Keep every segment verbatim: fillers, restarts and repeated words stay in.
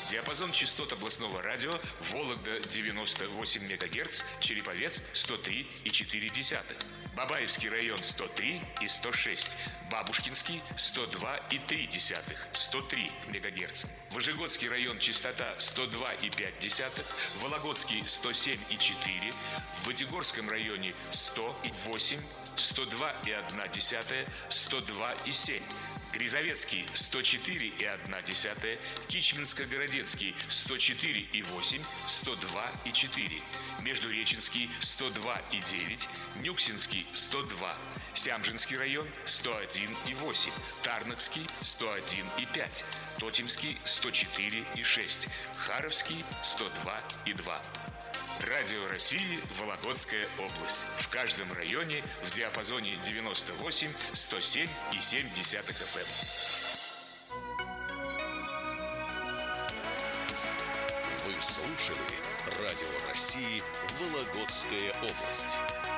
Диапазон частот областного радио: Вологда девяносто восемь мегагерц, Череповец сто три и четыре десятых, Бабаевский район сто три и сто шесть, Бабушкинский сто два и три десятых, сто три мегагерц, Выжегодский район частота сто два и пять десятых, Вологодский сто семь и четыре, в Вытегорском районе сто восемь, сто два и одна десятая, сто два и семь. Грязовецкий сто четыре и одна десятая, Кичминско-Городецкий сто четыре и восемь, сто два и четыре, Междуреченский сто два и девять, Нюксинский сто два, Сямжинский район сто один и восемь, Тарнакский сто один и пять, Тотемский сто четыре и шесть, Харовский сто два и два. Радио России, Вологодская область. В каждом районе в диапазоне девяносто восемь сто семь и семь десятых эф эм. Вы слушали Радио России, Вологодская область.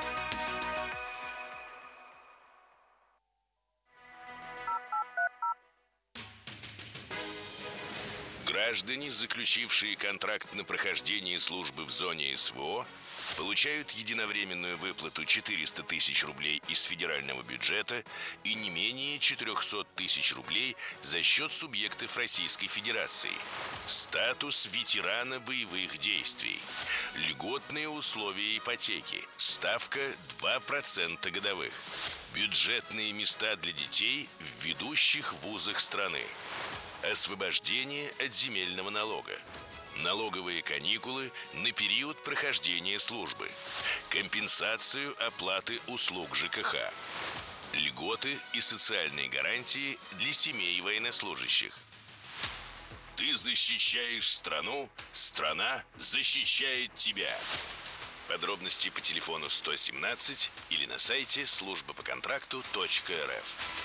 Граждане, заключившие контракт на прохождение службы в зоне эс вэ о, получают единовременную выплату четыреста тысяч рублей из федерального бюджета и не менее четыреста тысяч рублей за счет субъектов Российской Федерации. Статус ветерана боевых действий. Льготные условия ипотеки. Ставка два процента годовых. Бюджетные места для детей в ведущих вузах страны. Освобождение от земельного налога. Налоговые каникулы на период прохождения службы. Компенсацию оплаты услуг жэ ка ха. Льготы и социальные гарантии для семей военнослужащих. Ты защищаешь страну, страна защищает тебя. Подробности по телефону сто семнадцать или на сайте служба по контракту точка эр эф.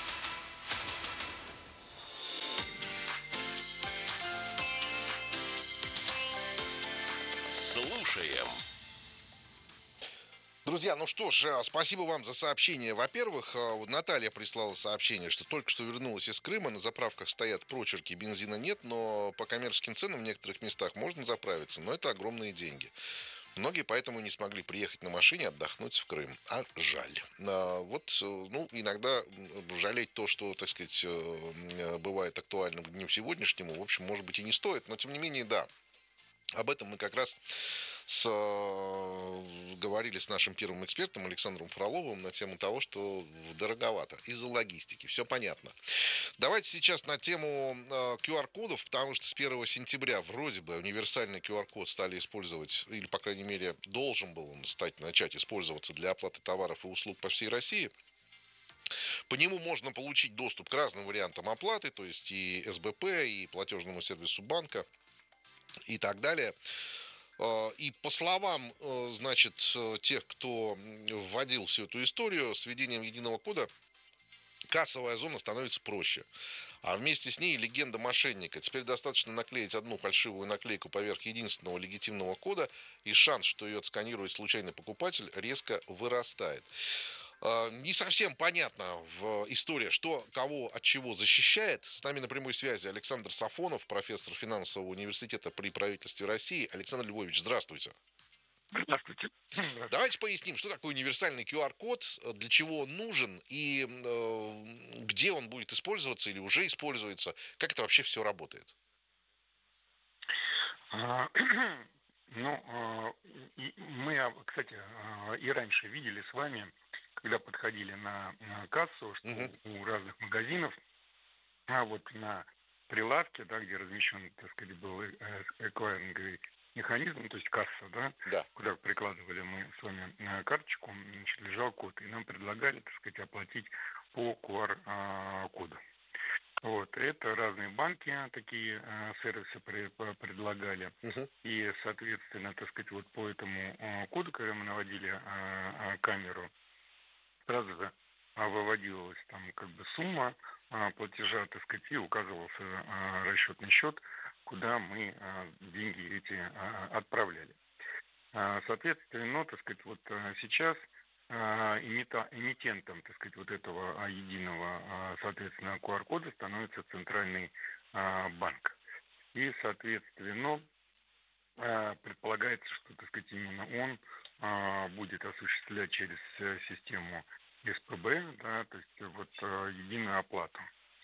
Слушаем. Друзья, ну что ж, спасибо вам за сообщение. Во-первых, Наталья прислала сообщение, что только что вернулась из Крыма, на заправках стоят прочерки, бензина нет, но по коммерческим ценам в некоторых местах можно заправиться, но это огромные деньги. Многие поэтому не смогли приехать на машине отдохнуть в Крым. А жаль. Вот, ну, иногда жалеть то, что, так сказать, бывает актуальным к дню сегодняшнему, в общем, может быть, и не стоит, но тем не менее, да. Об этом мы как раз с, говорили с нашим первым экспертом Александром Фроловым на тему того, что дороговато из-за логистики. Все понятно. Давайте сейчас на тему ку ар-кодов, потому что с первого сентября вроде бы универсальный ку ар-код стали использовать, или, по крайней мере, должен был он стать, начать использоваться для оплаты товаров и услуг по всей России. По нему можно получить доступ к разным вариантам оплаты, то есть и эс бэ пэ, и платежному сервису банка, и так далее. И по словам, значит, тех, кто вводил всю эту историю, с введением единого кода кассовая зона становится проще. А вместе с ней легенда мошенника. Теперь достаточно наклеить одну фальшивую наклейку поверх единственного легитимного кода, и шанс, что ее отсканирует случайный покупатель, резко вырастает. Не совсем понятно в истории, что кого от чего защищает. С нами на прямой связи Александр Сафонов, профессор финансового университета при правительстве России. Александр Львович, здравствуйте. Здравствуйте. Здравствуйте. Давайте поясним, что такое универсальный ку ар-код, для чего он нужен и э, где он будет использоваться или уже используется, как это вообще все работает. А, ну, а, мы, кстати, и раньше видели с вами, когда подходили на, на кассу, что uh-huh. у разных магазинов, а вот на прилавке, да, где размещен, так сказать, был эквайринговый механизм, то есть касса, да, да, куда прикладывали мы с вами карточку, значит, лежал код, и нам предлагали, так сказать, оплатить по ку ар-коду. Вот, это разные банки такие сервисы предлагали, uh-huh. и, соответственно, так сказать, вот по этому коду, когда мы наводили камеру, сразу же выводилась там как бы сумма платежа, так сказать, и указывался расчетный счет, куда мы деньги эти отправляли. Соответственно, ну, так сказать, вот сейчас эмитентом, так сказать, вот этого единого, соответственно, ку ар-кода становится Центральный банк. и, соответственно, э, предполагается, что, так сказать, именно он э, будет осуществлять через э, систему эс пэ бэ, да, то есть вот э, единую оплату.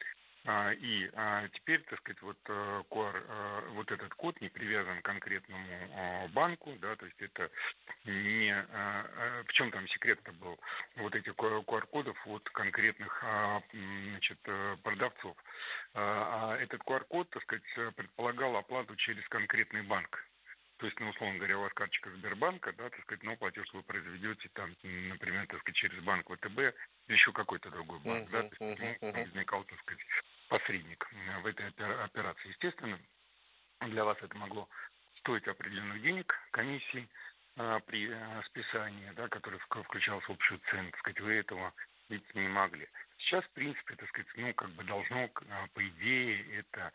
А, И а, теперь, так сказать, вот э, ку ар, э, вот этот код не привязан к конкретному э, банку, да, то есть это не... э, э, В чем там секрет-то был? Вот этих ку ар-кодов от конкретных а, м, значит, э, продавцов. А а этот ку ар-код, так сказать, э, предполагал оплату через конкретный банк. То есть, ну, условно говоря, у вас карточка Сбербанка, да, так сказать, но платеж вы произведете там, м, например, так сказать, через банк вэ тэ бэ или еще какой-то другой банк, да, Мгм, то есть мгм, почему там мгм. возникал, так сказать, посредник э, в этой опера- операции. Естественно, для вас это могло стоить определенных денег, комиссий а, при э, списании, да, который вк- включался в общую цену, так сказать, вы этого видеть не могли. Сейчас, в принципе, так сказать, ну, как бы должно, к- а, по идее, это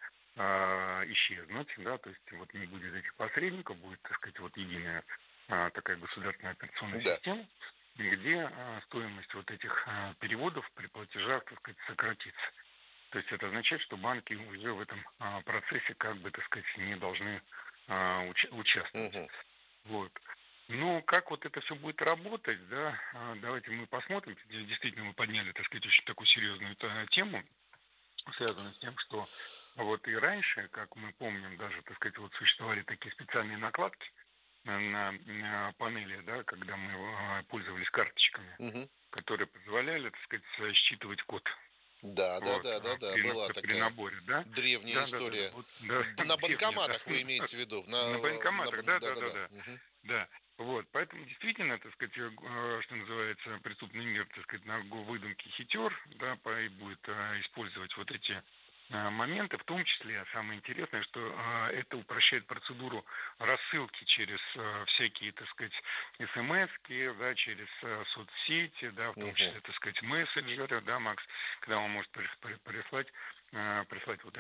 а, исчезнуть, да, то есть вот не будет этих посредников, будет, так сказать, вот единая а, такая государственная операционная Да. система, где а, стоимость вот этих а, переводов при платежах, так сказать, сократится. То есть это означает, что банки уже в этом а, процессе как бы, так сказать, не должны а, уч- участвовать. Мгм. Вот. Ну, как вот это все будет работать, да, а, давайте мы посмотрим. Здесь действительно мы подняли, так сказать, очень такую серьезную э, тему, связанную с тем, что вот и раньше, как мы помним, даже, так сказать, вот существовали такие специальные накладки на, на- на панели, да, когда мы а, пользовались карточками, Мгм. которые позволяли, так сказать, считывать код. Да, да, Вот, да, да, а, да, при, на- была при такая наборе, да? древняя Да, да, да, да. история. Вот, да, Д- На древняя, да. банкоматах вы имеете в виду? На На, на банкоматах, бан- да, да, да, да, да, да. да. Мгм. Да. Вот, поэтому действительно, так сказать, э, э, что называется, преступный мир, так сказать, на го- выдумке хитер, да, по- и будет э, использовать вот эти э, моменты, в том числе, а самое интересное, что э, это упрощает процедуру рассылки через э, всякие, так сказать, эс эм эс, да, через э, соцсети, да, в том Мгм. числе, так сказать, мессенджеры, да, Макс, когда он может прис- при- прислать, э, прислать вот